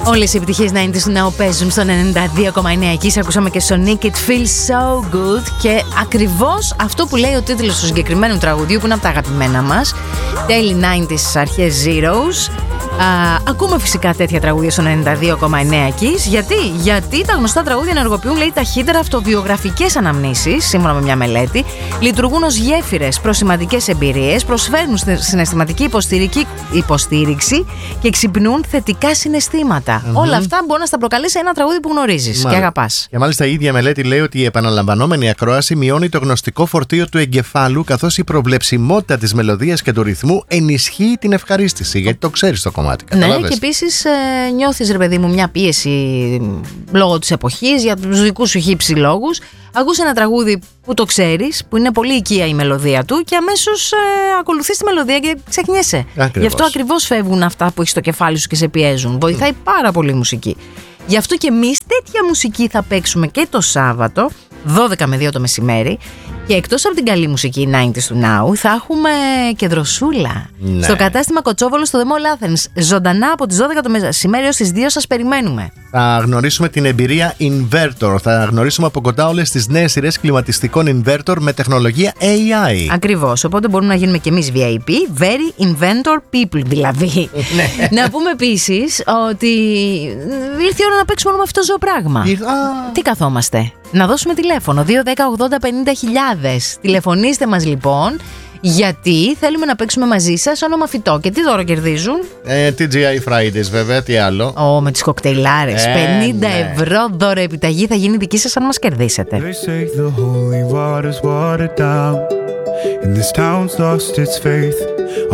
Όλες οι επιτυχίες 90's Now παίζουν στο 92,9. Εκεί ακούσαμε και Sonic It Feels So Good. Και ακριβώς αυτό που λέει ο τίτλος του συγκεκριμένου τραγουδιού, που είναι από τα αγαπημένα μας, τέλη 90's, αρχές Zeros. Ακούμε φυσικά τέτοια τραγούδια στο 92,9 εκεί. Γιατί τα γνωστά τραγούδια ενεργοποιούν, λέει, ταχύτερα αυτοβιογραφικές αναμνήσεις, σύμφωνα με μια μελέτη. Λειτουργούν ως γέφυρες προς σημαντικές εμπειρίες, προσφέρουν συναισθηματική υποστήριξη και ξυπνούν θετικά συναισθήματα. Όλα αυτά μπορεί να στα προκαλέσει ένα τραγούδι που γνωρίζεις και αγαπάς. Και μάλιστα η ίδια μελέτη λέει ότι η επαναλαμβανόμενη ακρόαση μειώνει το γνωστικό φορτίο του εγκεφάλου, καθώς η προβλεψιμότητα της μελωδίας και του ρυθμού ενισχύει την ευχαρίστηση. Γιατί το ξέρεις το κομμάτι. Ναι, και επίσης νιώθεις, ρε παιδί μου, μια πίεση λόγω της εποχής για τους δικούς σου χύψη λόγους. Ακούς ένα τραγούδι που το ξέρεις, που είναι πολύ οικία η μελωδία του, και αμέσως ακολουθείς τη μελωδία και ξεχνιέσαι. Γι' αυτό ακριβώς φεύγουν αυτά που έχεις στο κεφάλι σου και σε πιέζουν. Βοηθάει πάρα πολύ η μουσική. Γι' αυτό και εμείς τέτοια μουσική θα παίξουμε και το Σάββατο, 12 με 2 το μεσημέρι. Και εκτός από την καλή μουσική 90's του Now, θα έχουμε και δροσούλα. Ναι. Στο κατάστημα Κοτσόβολο στο The Mall Athens. Ζωντανά από τις 12 το μεσημέρι ως τις 2 σας περιμένουμε. Θα γνωρίσουμε την εμπειρία Inverter. Θα γνωρίσουμε από κοντά όλες τις νέες σειρές κλιματιστικών Inverter με τεχνολογία AI. Ακριβώς. Οπότε μπορούμε να γίνουμε κι εμείς VIP, Very Inventor People δηλαδή. Να πούμε επίσης ότι ήρθε η ώρα να παίξουμε όλο με αυτό το ζωοπράγμα. Τι καθόμαστε? Να δώσουμε τηλέφωνο 210 80 50 χιλιάδες. Τηλεφωνήστε μας λοιπόν, γιατί θέλουμε να παίξουμε μαζί σας όνομα φυτό. Και τι δώρο κερδίζουν? TGI Fridays βέβαια, τι άλλο? Με τις κοκτέιλάρες. 50 ευρώ δώρο επιταγή θα γίνει δική σας αν μας κερδίσετε. In this town's lost its faith.